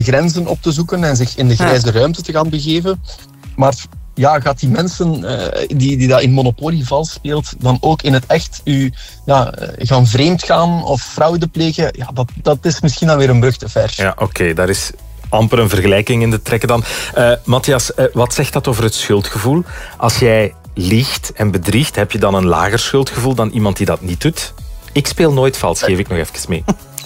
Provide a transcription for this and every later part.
grenzen op te zoeken en zich in de grijze ruimte te gaan begeven. Maar ja, gaat die mensen die dat in Monopoly vals speelt, dan ook in het echt gaan vreemd gaan of fraude plegen? Ja, dat is misschien dan weer een brug te ver. Ja, oké, daar is amper een vergelijking in te trekken dan. Matthias, wat zegt dat over het schuldgevoel? Als jij liegt en bedriegt, heb je dan een lager schuldgevoel dan iemand die dat niet doet? Ik speel nooit vals, geef ik nog even mee.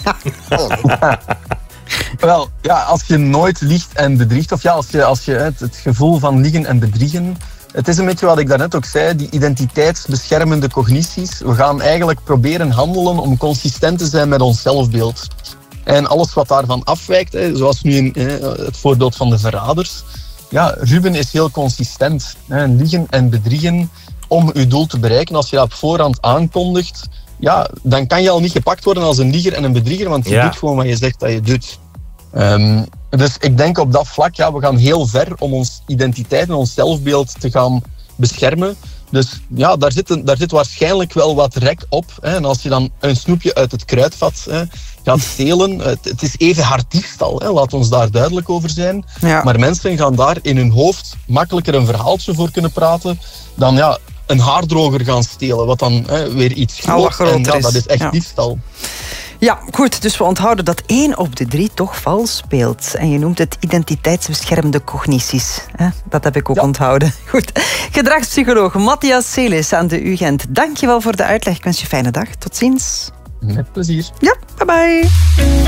Wel, ja, als je nooit liegt en bedriegt, of ja, als je het gevoel van liegen en bedriegen, het is een beetje wat ik daarnet ook zei, die identiteitsbeschermende cognities. We gaan eigenlijk proberen handelen om consistent te zijn met ons zelfbeeld. En alles wat daarvan afwijkt, zoals nu het voorbeeld van de verraders. Ja, Ruben is heel consistent. Liegen en bedriegen om je doel te bereiken. Als je dat op voorhand aankondigt, ja, dan kan je al niet gepakt worden als een lieger en een bedrieger, want je doet gewoon wat je zegt dat je doet. Dus ik denk op dat vlak, we gaan heel ver om ons identiteit en ons zelfbeeld te gaan beschermen. Dus ja, daar zit waarschijnlijk wel wat rek op. En als je dan een snoepje uit het kruidvat gaat stelen, het is even hard diefstal, laat ons daar duidelijk over zijn. Ja. Maar mensen gaan daar in hun hoofd makkelijker een verhaaltje voor kunnen praten dan een haardroger gaan stelen, wat dan weer iets groot en dat is echt diefstal. Ja, goed. Dus we onthouden dat 1 op de 3 toch vals speelt. En je noemt het identiteitsbeschermende cognities. Dat heb ik ook onthouden. Goed. Gedragspsycholoog Matthias Selis aan de UGent. Dank je wel voor de uitleg. Ik wens je een fijne dag. Tot ziens. Met plezier. Ja, bye bye.